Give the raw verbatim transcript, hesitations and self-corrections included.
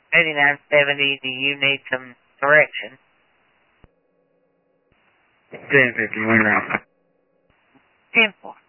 eighty-nine seventy, do you need some correction? ten fifty, one round. ten four.